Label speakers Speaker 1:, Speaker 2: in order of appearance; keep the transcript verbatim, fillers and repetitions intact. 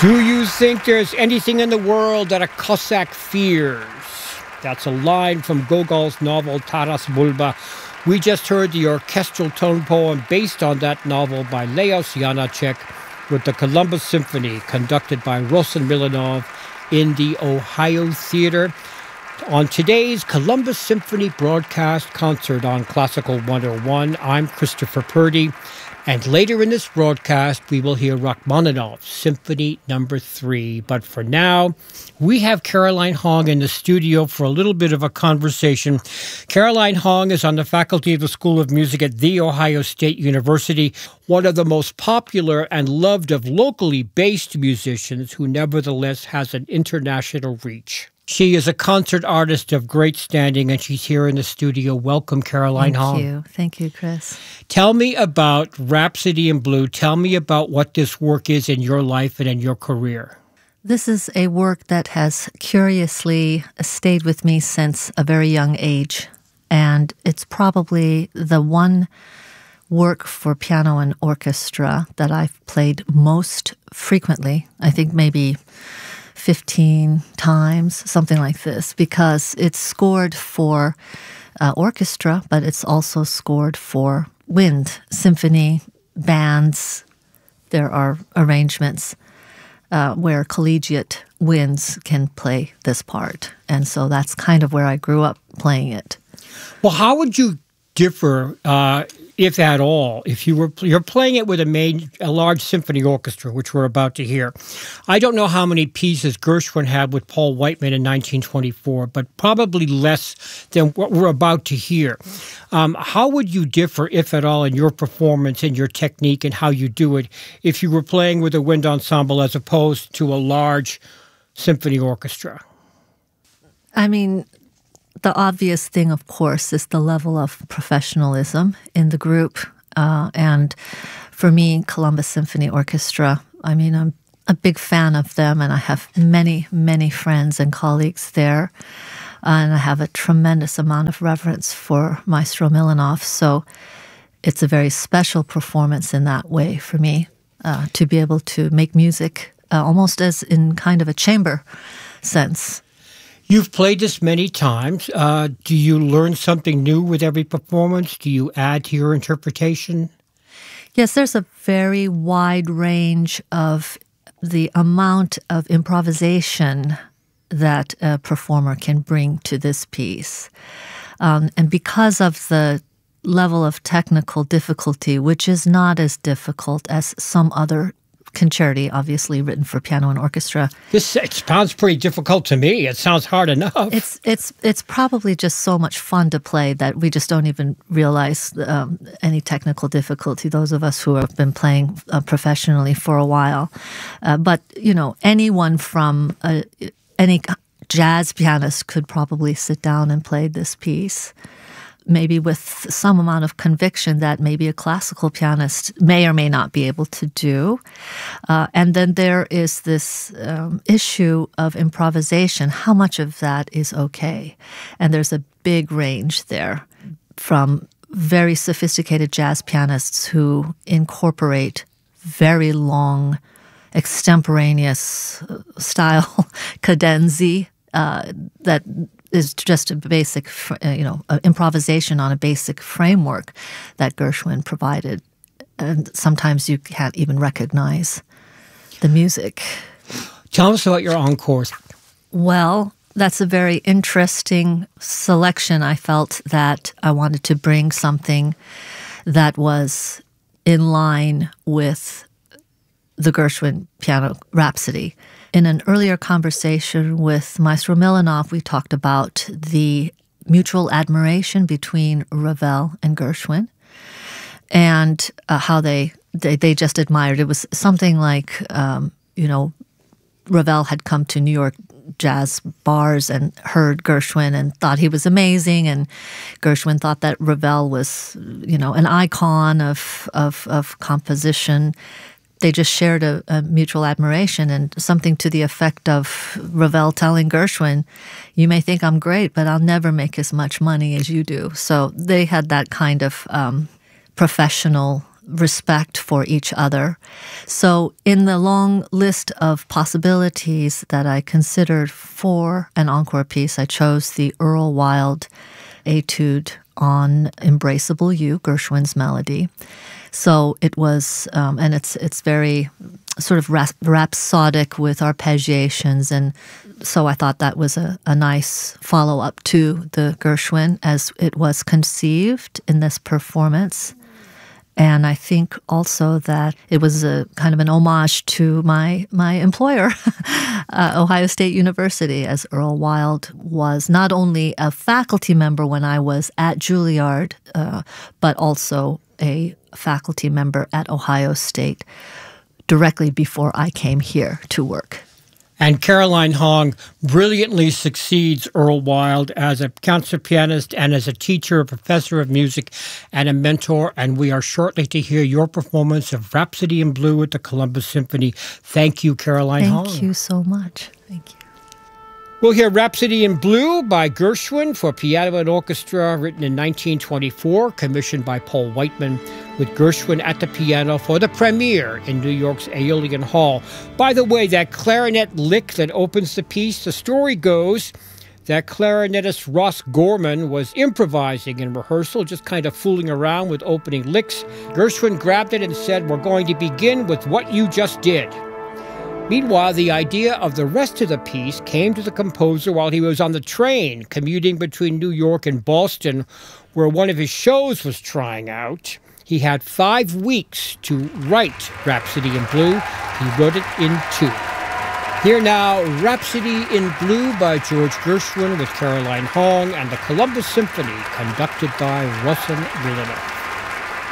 Speaker 1: Do you think there's anything in the world that a Cossack fears? That's a line from Gogol's novel Taras Bulba. We just heard the orchestral tone poem based on that novel by Leos Janáček with the Columbus Symphony, conducted by Rossen Milanov in the Ohio Theater. On today's Columbus Symphony broadcast concert on Classical one oh one, I'm Christopher Purdy. And later in this broadcast, we will hear Rachmaninoff's Symphony Number Three. But for now, we have Caroline Hong in the studio for a little bit of a conversation. Caroline Hong is on the faculty of the School of Music at The Ohio State University, one of the most popular and loved of locally based musicians who nevertheless has an international reach. She is a concert artist of great standing, and she's here in the studio. Welcome, Caroline Hong.
Speaker 2: Thank you. Thank you, Chris.
Speaker 1: Tell me about Rhapsody in Blue. Tell me about what this work is in your life and in your career.
Speaker 2: This is a work that has curiously stayed with me since a very young age, and it's probably the one work for piano and orchestra that I've played most frequently. I think maybe fifteen times, something like this, because it's scored for uh, orchestra, but it's also scored for wind, symphony, bands. There are arrangements uh, where collegiate winds can play this part. And so that's kind of where I grew up playing it.
Speaker 1: Well, how would you differ, uh, if at all, if you were you're playing it with a main, a large symphony orchestra, which we're about to hear? I don't know how many pieces Gershwin had with Paul Whiteman in nineteen twenty-four, but probably less than what we're about to hear. Um, how would you differ, if at all, in your performance and your technique and how you do it if you were playing with a wind ensemble as opposed to a large symphony orchestra?
Speaker 2: I mean, the obvious thing, of course, is the level of professionalism in the group. Uh, and for me, Columbus Symphony Orchestra, I mean, I'm a big fan of them, and I have many, many friends and colleagues there. Uh, and I have a tremendous amount of reverence for Maestro Milanov. So it's a very special performance in that way for me, uh, to be able to make music uh, almost as in kind of a chamber sense.
Speaker 1: You've played this many times. Uh, do you learn something new with every performance? Do you add to your interpretation?
Speaker 2: Yes, there's a very wide range of the amount of improvisation that a performer can bring to this piece. Um, and because of the level of technical difficulty, which is not as difficult as some other concerti, obviously written for piano and orchestra.
Speaker 1: This it sounds pretty difficult to me. It sounds hard enough.
Speaker 2: It's it's it's probably just so much fun to play that we just don't even realize um, any technical difficulty, those of us who have been playing uh, professionally for a while. Uh, but, you know, anyone from uh, any jazz pianist could probably sit down and play this piece, maybe with some amount of conviction that maybe a classical pianist may or may not be able to do. Uh, and then there is this um, issue of improvisation. How much of that is okay? And there's a big range there, from very sophisticated jazz pianists who incorporate very long, extemporaneous style cadenzi uh, that is just a basic, you know, improvisation on a basic framework that Gershwin provided. And sometimes you can't even recognize the music.
Speaker 1: Tell us about your encores.
Speaker 2: Well, that's a very interesting selection. I felt that I wanted to bring something that was in line with the Gershwin Piano Rhapsody. In an earlier conversation with Maestro Milanov, we talked about the mutual admiration between Ravel and Gershwin, and uh, how they, they they just admired. It was something like, um, you know, Ravel had come to New York jazz bars and heard Gershwin and thought he was amazing, and Gershwin thought that Ravel was, you know, an icon of of, of composition. They just shared a, a mutual admiration, and something to the effect of Ravel telling Gershwin, "You may think I'm great, but I'll never make as much money as you do." So they had that kind of um, professional respect for each other. So in the long list of possibilities that I considered for an encore piece, I chose the Earl Wild etude on Embraceable You, Gershwin's melody. So it was, um, and it's it's very sort of ras- rhapsodic with arpeggiations, and so I thought that was a, a nice follow-up to the Gershwin as it was conceived in this performance. And I think also that it was a kind of an homage to my my employer, uh, Ohio State University, as Earl Wild was not only a faculty member when I was at Juilliard, uh, but also a faculty member at Ohio State directly before I came here to work.
Speaker 1: And Caroline Hong brilliantly succeeds Earl Wild as a concert pianist and as a teacher, a professor of music, and a mentor. And we are shortly to hear your performance of Rhapsody in Blue at the Columbus Symphony. Thank you, Caroline
Speaker 2: Thank
Speaker 1: Hong.
Speaker 2: Thank you so much. Thank you.
Speaker 1: We'll hear Rhapsody in Blue by Gershwin for piano and orchestra, written in nineteen twenty-four, commissioned by Paul Whiteman, with Gershwin at the piano for the premiere in New York's Aeolian Hall. By the way, that clarinet lick that opens the piece, the story goes that clarinetist Ross Gorman was improvising in rehearsal, just kind of fooling around with opening licks. Gershwin grabbed it and said, "We're going to begin with what you just did." Meanwhile, the idea of the rest of the piece came to the composer while he was on the train commuting between New York and Boston, where one of his shows was trying out. He had five weeks to write Rhapsody in Blue. He wrote it in two. Here now, Rhapsody in Blue by George Gershwin with Caroline Hong and the Columbus Symphony, conducted by Ruslan Gulina.